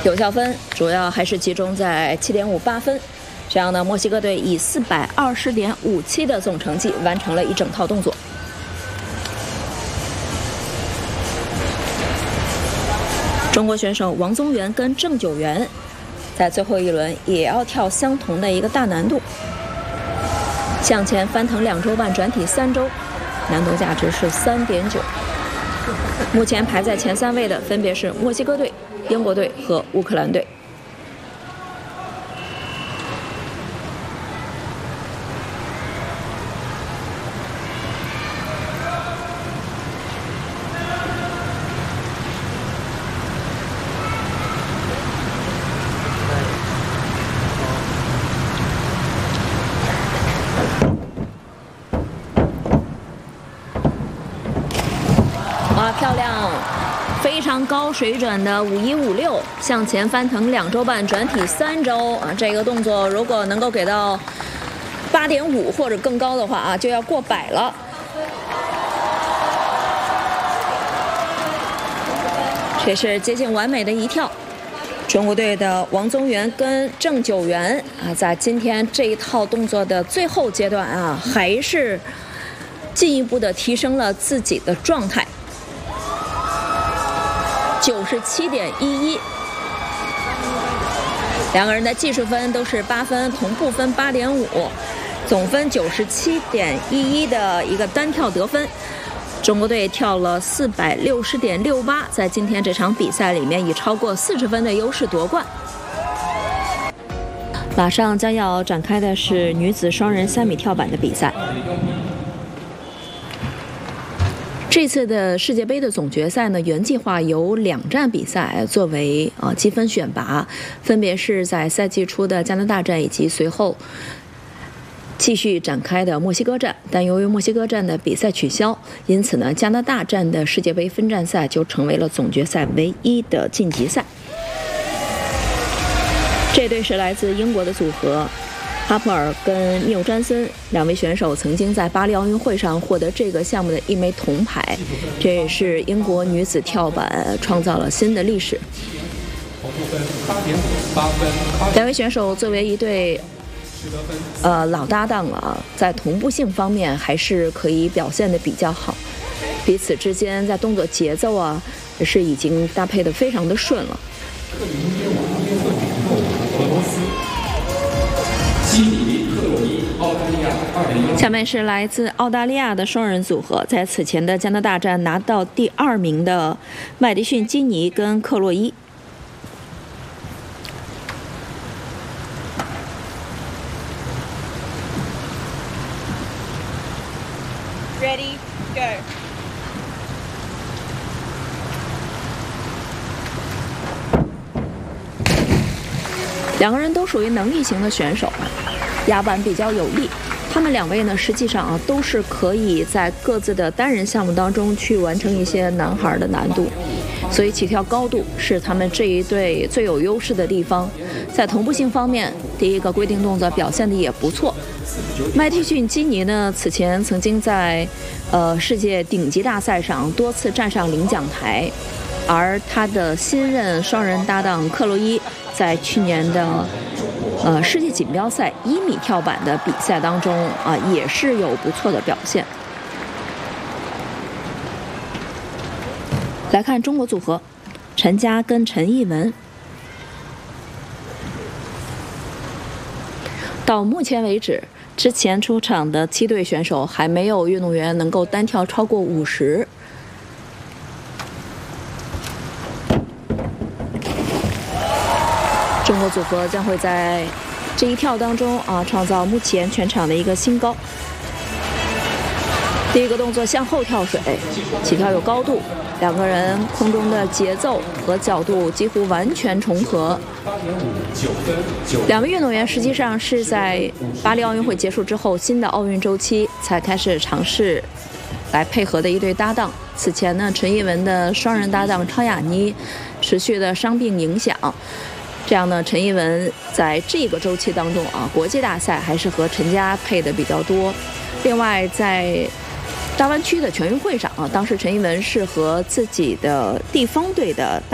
有效分主要还是集中在7.58分。这样呢，墨西哥队以420.57的总成绩完成了一整套动作。中国选手王宗源跟郑九元在最后一轮也要跳相同的一个大难度，向前翻腾2周半转体3周，难度价值是3.9。目前排在前3位的分别是墨西哥队、英国队和乌克兰队。哇，漂亮！非常高水准的5156，向前翻腾2周半转体3周啊！这个动作如果能够给到8.5或者更高的话啊，就要过100了。这是接近完美的一跳。中国队的王宗源跟郑九元啊，在今天这一套动作的最后阶段啊，还是进一步的提升了自己的状态。97.11，两个人的技术分都是8分，同步分8.5，总分97.11的一个单跳得分。中国队跳了460.68，在今天这场比赛里面以超过40分的优势夺冠。马上将要展开的是女子双人3米跳板的比赛。这次的世界杯的总决赛呢，原计划由2站比赛作为积分选拔，分别是在赛季初的加拿大站以及随后继续展开的墨西哥站。但由于墨西哥站的比赛取消，因此呢，加拿大站的世界杯分站赛就成为了总决赛唯一的晋级赛。这对是来自英国的组合。哈普尔跟缪詹森2位选手曾经在巴黎奥运会上获得这个项目的1枚铜牌，这也是英国女子跳板创造了新的历史。2位选手作为一对老搭档啊，在同步性方面还是可以表现得比较好，彼此之间在动作节奏啊是已经搭配得非常的顺了。下面是来自澳大利亚的双人组合，在此前的加拿大站拿到第2名的麦迪逊·基尼跟克洛伊。 Ready, go. 2个人都属于能力型的选手，压板比较有力。他们2位呢，实际上都是可以在各自的单人项目当中去完成一些男孩的难度，所以起跳高度是他们这一对最有优势的地方。在同步性方面，第一个规定动作表现的也不错。麦迪逊·基尼呢，此前曾经在世界顶级大赛上多次站上领奖台，而他的新任双人搭档克洛伊在去年的世界锦标赛1米跳板的比赛当中也是有不错的表现。来看中国组合，陈佳跟陈艺文。到目前为止，之前出场的7对选手还没有运动员能够单跳超过50。中国组合将会在这一跳当中创造目前全场的一个新高。第一个动作向后跳水，起跳有高度，2个人空中的节奏和角度几乎完全重合。2位运动员实际上是在巴黎奥运会结束之后，新的奥运周期才开始尝试来配合的一对搭档。此前呢，陈艺文的双人搭档超雅妮持续的伤病影响，这样呢，陈艺文在这个周期当中国际大赛还是和陈佳配的比较多。另外，在大湾区的全运会上当时陈艺文是和自己的地方队的